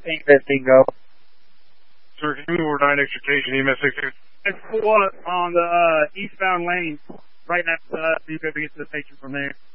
Ain't that bingo. Sir, can you move over 9 extra station, EMS 6. It's pull up on the eastbound lane, right next to us. You could get to the station from there.